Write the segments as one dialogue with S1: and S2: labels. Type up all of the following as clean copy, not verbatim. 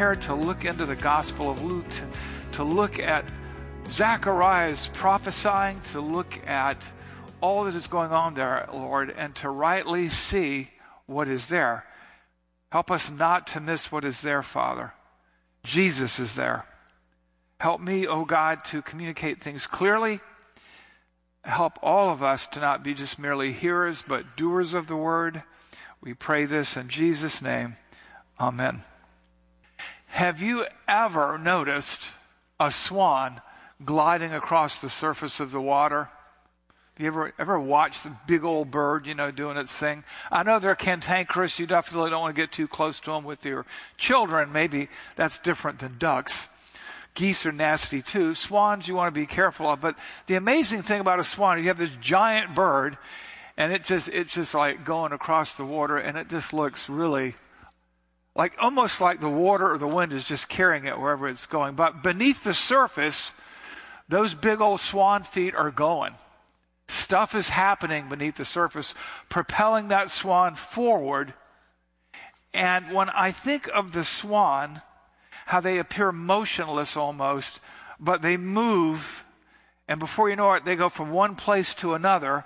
S1: prepared to look into the Gospel of Luke, to look at Zacharias prophesying, to look at all that is going on there, Lord, and to rightly see what is there. Help us not to miss what is there, Father. Jesus is there. Help me, oh God, to communicate things clearly. Help all of us to not be just merely hearers, but doers of the word. We pray this in Jesus' name. Amen. Have you ever noticed a swan gliding across the surface of the water? Have you ever watched the big old bird, doing its thing? I know they're cantankerous. You definitely don't want to get too close to them with your children. Maybe that's different than ducks. Geese are nasty too. Swans you want to be careful of. But the amazing thing about a swan, you have this giant bird, and it's just like going across the water, and it just looks really almost like the water or the wind is just carrying it wherever it's going. But beneath the surface, those big old swan feet are going. Stuff is happening beneath the surface, propelling that swan forward. And when I think of the swan, how they appear motionless almost, but they move, and before you know it, they go from one place to another.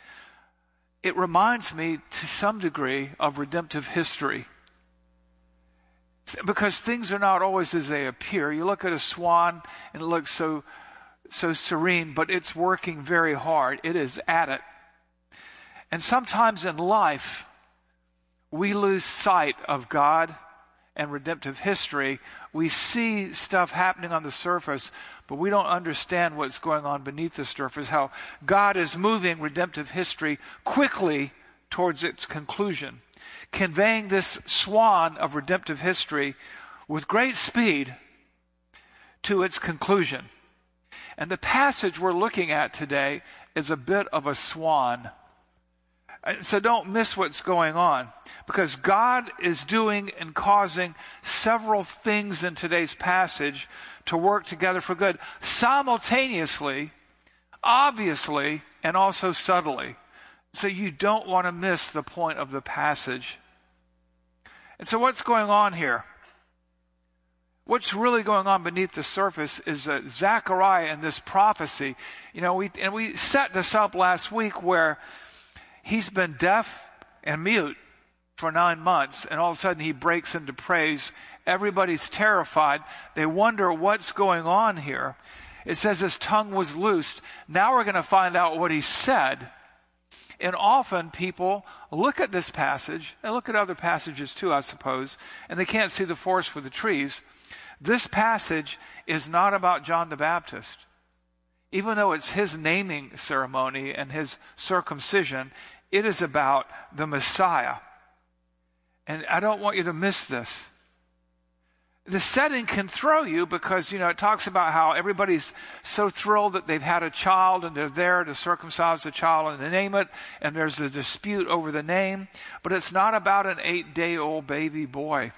S1: It reminds me to some degree of redemptive history. Because things are not always as they appear. You look at a swan and it looks so serene, but it's working very hard. It is at it. And sometimes in life, we lose sight of God and redemptive history. We see stuff happening on the surface, but we don't understand what's going on beneath the surface, how God is moving redemptive history quickly towards its conclusion, conveying this swan of redemptive history with great speed to its conclusion. And the passage we're looking at today is a bit of a swan. So don't miss what's going on, because God is doing and causing several things in today's passage to work together for good, simultaneously, obviously, and also subtly. So you don't want to miss the point of the passage. And so what's going on here? What's really going on beneath the surface is that Zechariah and this prophecy, we set this up last week where he's been deaf and mute for 9 months, and all of a sudden he breaks into praise. Everybody's terrified. They wonder what's going on here. It says his tongue was loosed. Now we're going to find out what he said. And often people look at this passage, and look at other passages too, I suppose, and they can't see the forest for the trees. This passage is not about John the Baptist. Even though it's his naming ceremony and his circumcision, it is about the Messiah. And I don't want you to miss this. The setting can throw you because, it talks about how everybody's so thrilled that they've had a child and they're there to circumcise the child and to name it, and there's a dispute over the name. But it's not about an 8-day-old baby boy.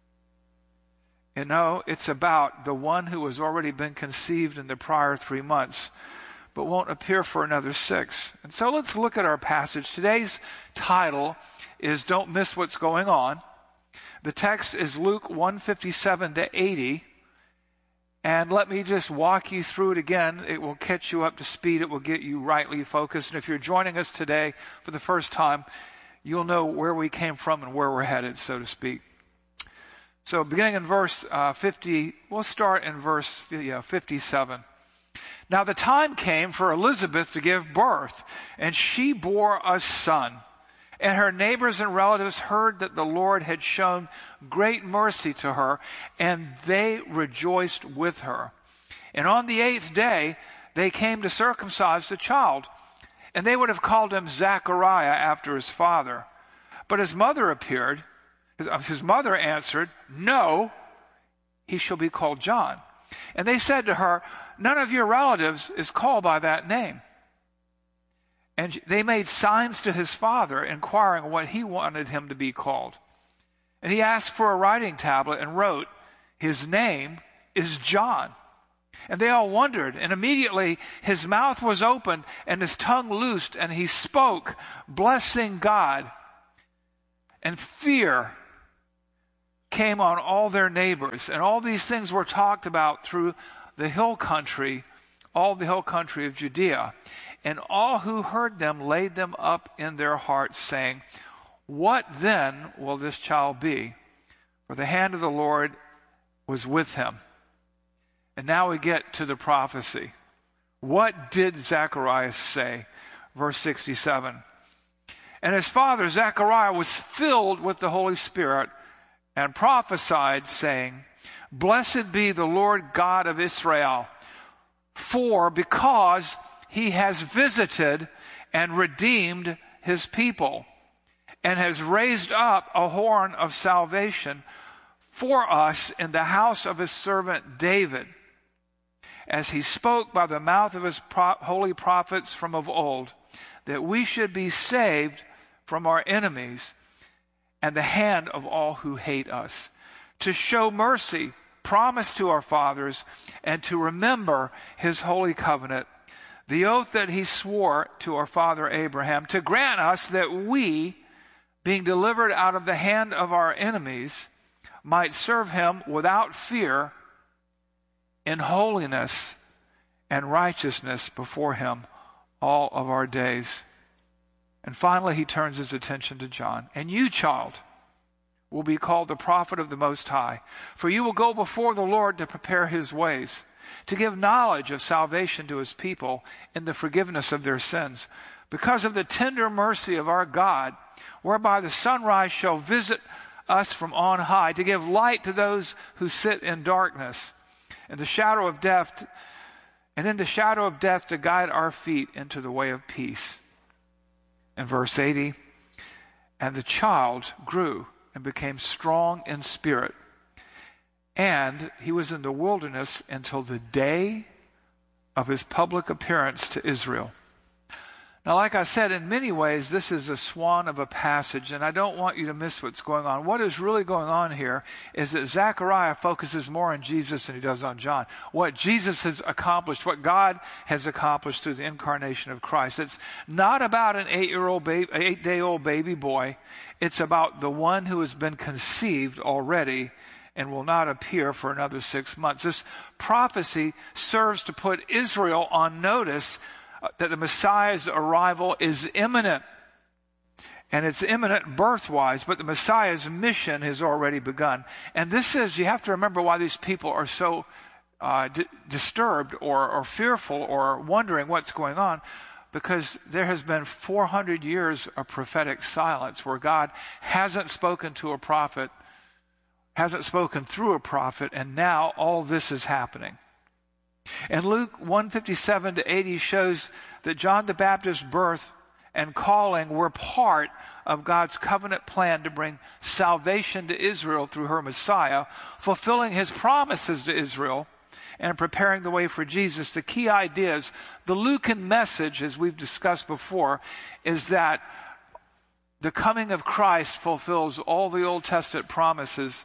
S1: It's about the one who has already been conceived in the prior 3 months, but won't appear for another 6. And so let's look at our passage. Today's title is Don't Miss What's Going On. The text is Luke 1:57-80. And let me just walk you through it again. It will catch you up to speed. It will get you rightly focused. And if you're joining us today for the first time, you'll know where we came from and where we're headed, so to speak. So beginning in verse 50, we'll start in verse 57. Now the time came for Elizabeth to give birth, and she bore a son. And her neighbors and relatives heard that the Lord had shown great mercy to her, and they rejoiced with her. And on the 8th day, they came to circumcise the child. And they would have called him Zachariah after his father. But his mother answered, "No, he shall be called John." And they said to her, "None of your relatives is called by that name." And they made signs to his father, inquiring what he wanted him to be called. And he asked for a writing tablet and wrote, "His name is John." And they all wondered, and immediately his mouth was opened and his tongue loosed, and he spoke, blessing God. And fear came on all their neighbors. And all these things were talked about through the hill country, all the hill country of Judea. And all who heard them laid them up in their hearts, saying, "What then will this child be? For the hand of the Lord was with him." And now we get to the prophecy. What did Zacharias say? Verse 67. And his father Zechariah was filled with the Holy Spirit and prophesied, saying, "Blessed be the Lord God of Israel, for because he has visited and redeemed his people, and has raised up a horn of salvation for us in the house of his servant David, as he spoke by the mouth of his holy prophets from of old, that we should be saved from our enemies and the hand of all who hate us, to show mercy promised to our fathers, and to remember his holy covenant, the oath that he swore to our father Abraham, to grant us that we, being delivered out of the hand of our enemies, might serve him without fear in holiness and righteousness before him all of our days." And finally, he turns his attention to John. "And you, child, will be called the prophet of the Most High, for you will go before the Lord to prepare his ways, to give knowledge of salvation to his people in the forgiveness of their sins, because of the tender mercy of our God, whereby the sunrise shall visit us from on high, to give light to those who sit in darkness, and the shadow of death, and in the shadow of death to guide our feet into the way of peace." In verse 80, "And the child grew and became strong in spirit, and he was in the wilderness until the day of his public appearance to Israel." Now, like I said, in many ways, this is a swan of a passage, and I don't want you to miss what's going on. What is really going on here is that Zechariah focuses more on Jesus than he does on John. What Jesus has accomplished, what God has accomplished through the incarnation of Christ. It's not about an 8-day-old baby boy. It's about the one who has been conceived already and will not appear for another 6 months. This prophecy serves to put Israel on notice that the Messiah's arrival is imminent. And it's imminent birth-wise, but the Messiah's mission has already begun. And this is, you have to remember why these people are so disturbed or fearful or wondering what's going on, because there has been 400 years of prophetic silence where God hasn't spoken to a prophet, hasn't spoken through a prophet, and now all this is happening. And Luke 1:57 to 80 shows that John the Baptist's birth and calling were part of God's covenant plan to bring salvation to Israel through her Messiah, fulfilling his promises to Israel and preparing the way for Jesus. The key ideas, the Lucan message, as we've discussed before, is that the coming of Christ fulfills all the Old Testament promises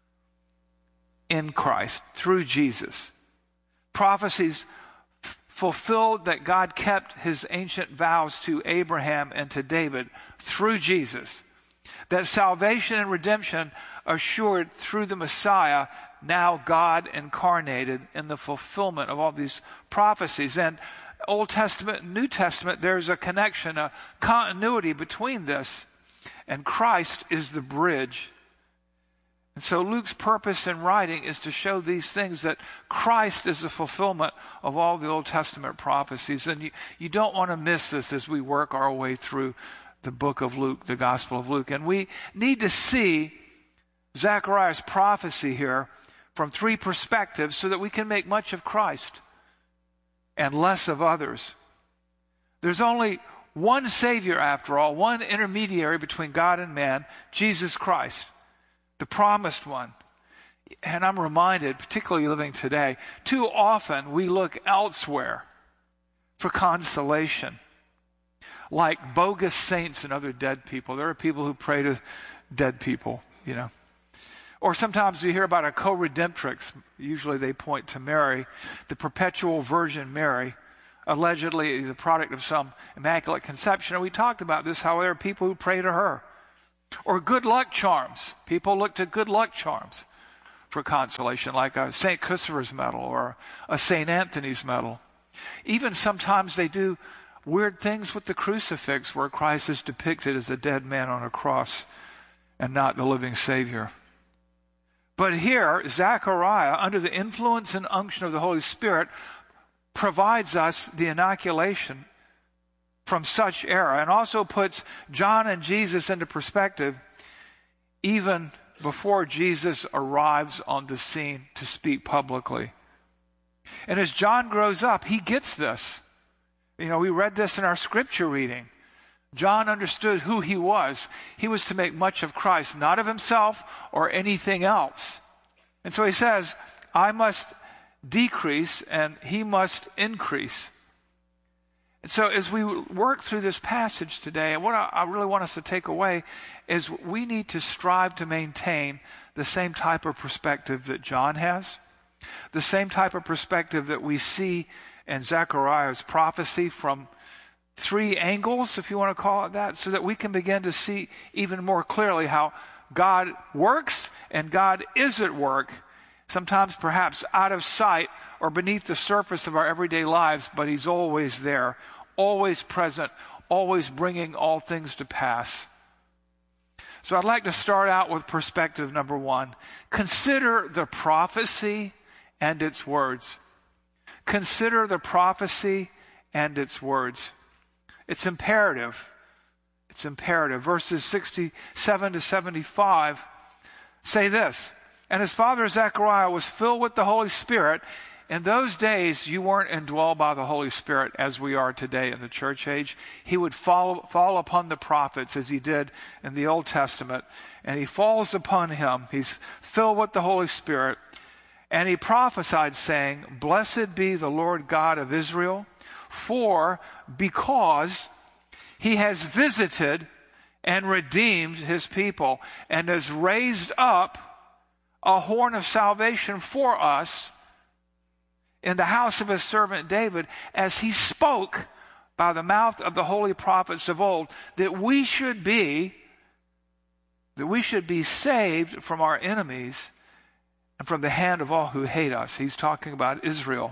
S1: in Christ, through Jesus. Prophecies fulfilled that God kept his ancient vows to Abraham and to David through Jesus. That salvation and redemption assured through the Messiah, now God incarnated, in the fulfillment of all these prophecies. And Old Testament and New Testament, there's a connection, a continuity between this. And Christ is the bridge. And so Luke's purpose in writing is to show these things, that Christ is the fulfillment of all the Old Testament prophecies. And you don't want to miss this as we work our way through the book of Luke, the Gospel of Luke. And we need to see Zechariah's prophecy here from three perspectives so that we can make much of Christ and less of others. There's only one Savior, after all, one intermediary between God and man, Jesus Christ, the promised one. And I'm reminded, particularly living today, too often we look elsewhere for consolation, like bogus saints and other dead people. There are people who pray to dead people, you know. Or sometimes we hear about a co-redemptrix. Usually they point to Mary, the perpetual Virgin Mary, allegedly the product of some immaculate conception. And we talked about this, how there are people who pray to her. Or good luck charms. People look to good luck charms for consolation, like a St. Christopher's medal or a St. Anthony's medal. Even sometimes they do weird things with the crucifix, where Christ is depicted as a dead man on a cross and not the living Savior. But here, Zechariah, under the influence and unction of the Holy Spirit, provides us the inoculation from such error, and also puts John and Jesus into perspective even before Jesus arrives on the scene to speak publicly. And as John grows up, he gets this. You know, we read this in our scripture reading. John understood who he was. He was to make much of Christ, not of himself or anything else. And so he says, I must decrease and he must increase. And so as we work through this passage today, what I really want us to take away is we need to strive to maintain the same type of perspective that John has, the same type of perspective that we see in Zechariah's prophecy from three angles, if you want to call it that, so that we can begin to see even more clearly how God works and God is at work, sometimes perhaps out of sight or beneath the surface of our everyday lives, but he's always there, always present, always bringing all things to pass. So I'd like to start out with perspective number one. Consider the prophecy and its words. Consider the prophecy and its words. It's imperative. It's imperative. Verses 67 to 75 say this, and his father Zechariah was filled with the Holy Spirit. In those days, you weren't indwelled by the Holy Spirit as we are today in the church age. He would fall upon the prophets as he did in the Old Testament, and he falls upon him. He's filled with the Holy Spirit, and he prophesied, saying, Blessed be the Lord God of Israel, because he has visited and redeemed his people, and has raised up a horn of salvation for us in the house of his servant David, as he spoke by the mouth of the holy prophets of old, that we should be saved from our enemies and from the hand of all who hate us. He's talking about Israel.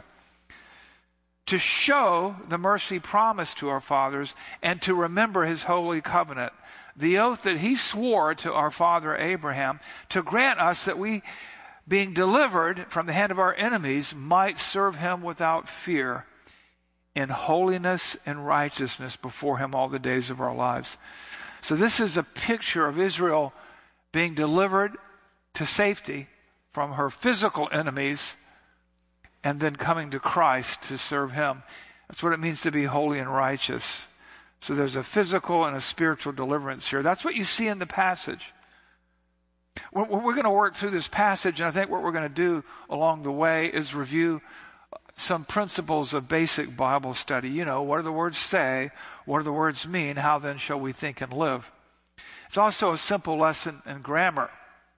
S1: To show the mercy promised to our fathers and to remember his holy covenant, the oath that he swore to our father Abraham, to grant us that we, being delivered from the hand of our enemies, might serve him without fear in holiness and righteousness before him all the days of our lives. So this is a picture of Israel being delivered to safety from her physical enemies and then coming to Christ to serve him. That's what it means to be holy and righteous. So there's a physical and a spiritual deliverance here. That's what you see in the passage. We're going to work through this passage, and I think what we're going to do along the way is review some principles of basic Bible study. You know, what do the words say? What do the words mean? How then shall we think and live? It's also a simple lesson in grammar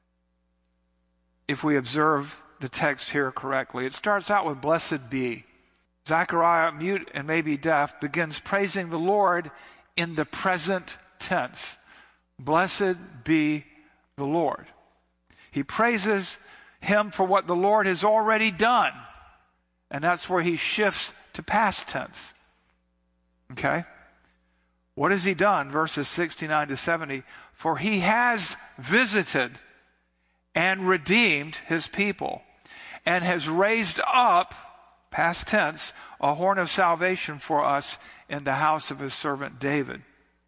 S1: if we observe the text here correctly. It starts out with blessed be. Zechariah, mute and maybe deaf, begins praising the Lord in the present tense. Blessed be the Lord. He praises him for what the Lord has already done. And that's where he shifts to past tense. Okay? What has he done? Verses 69 to 70. For he has visited and redeemed his people, and has raised up, past tense, a horn of salvation for us in the house of his servant David,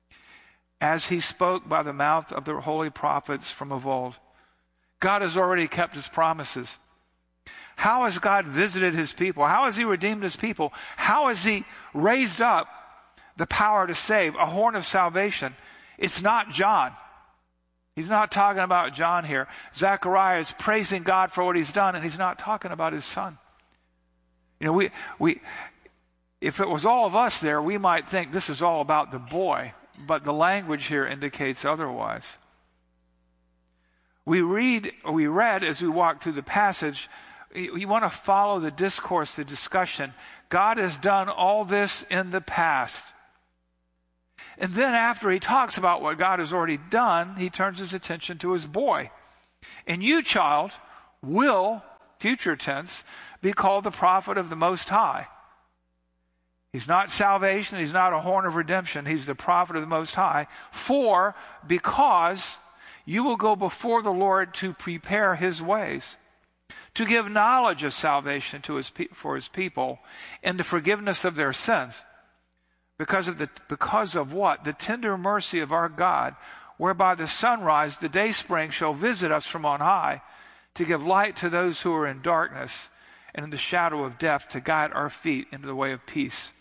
S1: as he spoke by the mouth of the holy prophets from of old. God has already kept his promises. How has God visited his people? How has he redeemed his people? How has he raised up the power to save, a horn of salvation? It's not John. He's not talking about John here. Zechariah is praising God for what he's done, and he's not talking about his son. You know, we if it was all of us there, we might think this is all about the boy, but the language here indicates otherwise. We read as we walk through the passage, you want to follow the discourse, the discussion. God has done all this in the past. And then after he talks about what God has already done, he turns his attention to his boy. And you, child, will, future tense, be called the prophet of the Most High. He's not salvation. He's not a horn of redemption. He's the prophet of the Most High. Because you will go before the Lord to prepare his ways, to give knowledge of salvation for his people, and the forgiveness of their sins. Because of what? The tender mercy of our God, whereby the sunrise, the day spring, shall visit us from on high, to give light to those who are in darkness and in the shadow of death, to guide our feet into the way of peace.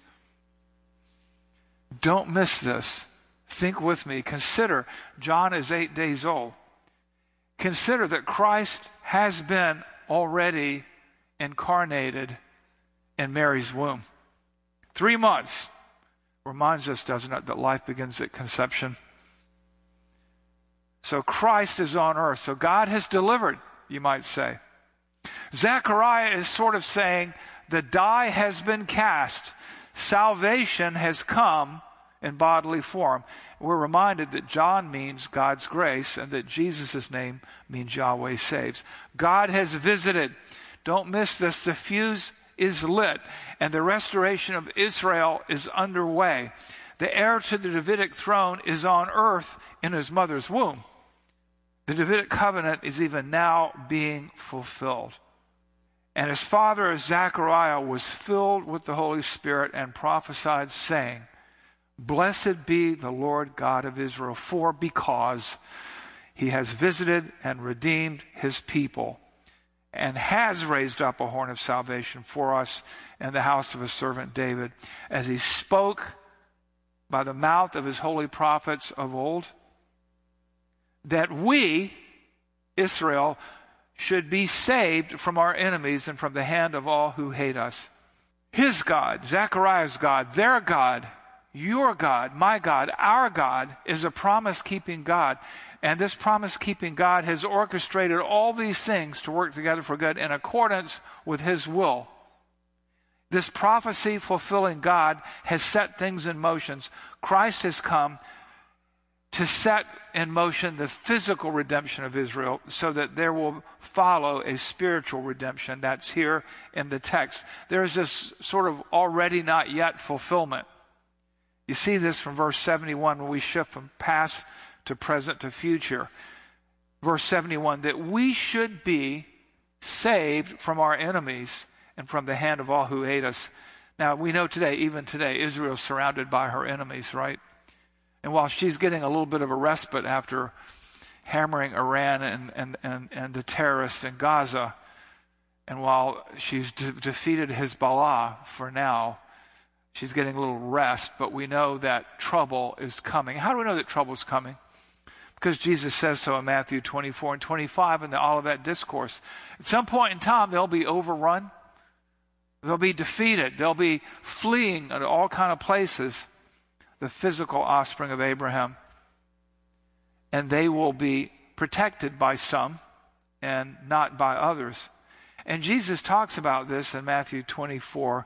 S1: Don't miss this. Think with me. Consider, John is 8 days old. Consider that Christ has been already incarnated in Mary's womb. 3 months. Reminds us, doesn't it, that life begins at conception. So Christ is on earth. So God has delivered, you might say. Zechariah is sort of saying, the die has been cast. Salvation has come in bodily form. We're reminded that John means God's grace and that Jesus' name means Yahweh saves. God has visited. Don't miss this. The fuse is lit, and the restoration of Israel is underway. The heir to the Davidic throne is on earth in his mother's womb. The Davidic covenant is even now being fulfilled. And his father, Zechariah, was filled with the Holy Spirit and prophesied, saying, Blessed be the Lord God of Israel, because he has visited and redeemed his people, and has raised up a horn of salvation for us in the house of his servant David, as he spoke by the mouth of his holy prophets of old, that we, Israel, should be saved from our enemies and from the hand of all who hate us. His God, Zechariah's God, their God, your God, my God, our God, is a promise-keeping God. And this promise-keeping God has orchestrated all these things to work together for good in accordance with his will. This prophecy-fulfilling God has set things in motion. Christ has come to set in motion the physical redemption of Israel so that there will follow a spiritual redemption. That's here in the text. There is this sort of already not yet fulfillment. You see this from verse 71 when we shift from past to present to future. Verse 71, that we should be saved from our enemies and from the hand of all who hate us. Now, we know today, even today, Israel is surrounded by her enemies, right? And while she's getting a little bit of a respite after hammering Iran and the terrorists in Gaza, and while she's defeated Hezbollah for now, she's getting a little rest, but we know that trouble is coming. How do we know that trouble is coming? Because Jesus says so in Matthew 24 and 25 in the Olivet Discourse. At some point in time, they'll be overrun. They'll be defeated. They'll be fleeing to all kind of places, the physical offspring of Abraham. And they will be protected by some and not by others. And Jesus talks about this in Matthew 24,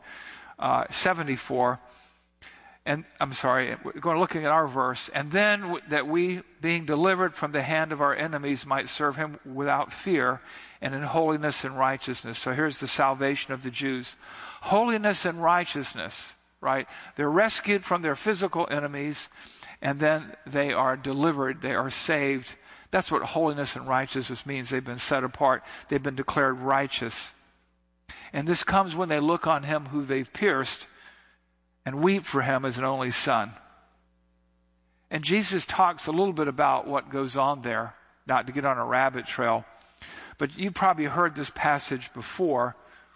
S1: 74. And I'm sorry, going looking at our verse. And then that we, being delivered from the hand of our enemies, might serve him without fear and in holiness and righteousness. So here's the salvation of the Jews. Holiness and righteousness, right? They're rescued from their physical enemies, and then they are delivered. They are saved. That's what holiness and righteousness means. They've been set apart. They've been declared righteous. And this comes when they look on him who they've pierced and weep for him as an only son. And Jesus talks a little bit about what goes on there, not to get on a rabbit trail, but you've probably heard this passage before,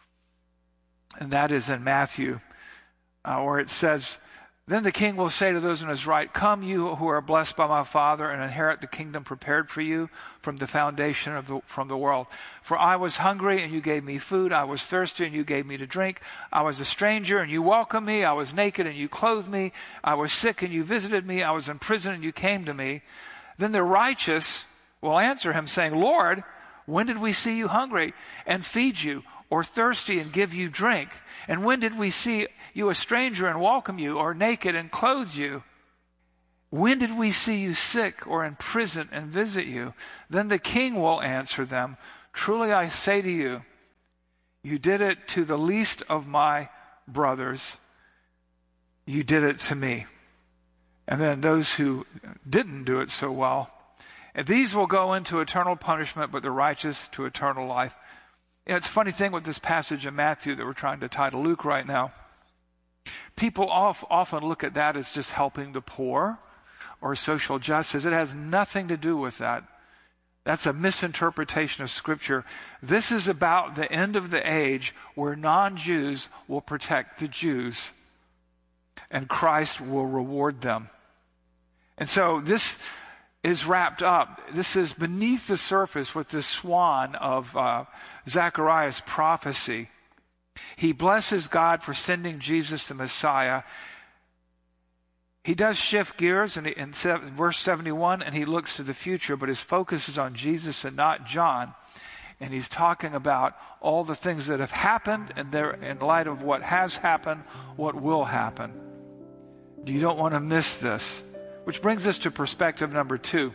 S1: and that is in Matthew, where it says, Then the king will say to those on his right, Come, you who are blessed by my Father, and inherit the kingdom prepared for you from the foundation from the world. For I was hungry, and you gave me food. I was thirsty, and you gave me to drink. I was a stranger, and you welcomed me. I was naked, and you clothed me. I was sick, and you visited me. I was in prison, and you came to me. Then the righteous will answer him, saying, Lord, when did we see you hungry and feed you, or thirsty and give you drink? And when did we see you a stranger and welcome you, or naked and clothe you? When did we see you sick or in prison and visit you? Then the king will answer them, truly I say to you, you did it to the least of my brothers. You did it to me. And then those who didn't do it so well, and these will go into eternal punishment, but the righteous to eternal life. You know, it's a funny thing with this passage in Matthew that we're trying to tie to Luke right now. People often look at that as just helping the poor or social justice. It has nothing to do with that. That's a misinterpretation of Scripture. This is about the end of the age where non-Jews will protect the Jews and Christ will reward them. And so this is wrapped up. This is beneath the surface with the swan of Zechariah's prophecy. He blesses God for sending Jesus the Messiah. He does shift gears in verse 71, and he looks to the future, but his focus is on Jesus and not John. And he's talking about all the things that have happened, and they're in light of what has happened, what will happen. You don't want to miss this. Which brings us to perspective number 2.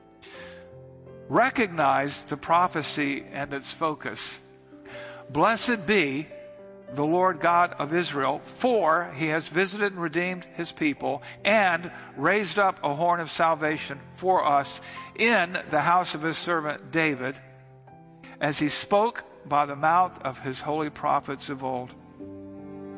S1: Recognize the prophecy and its focus. Blessed be the Lord God of Israel, for he has visited and redeemed his people and raised up a horn of salvation for us in the house of his servant David, as he spoke by the mouth of his holy prophets of old.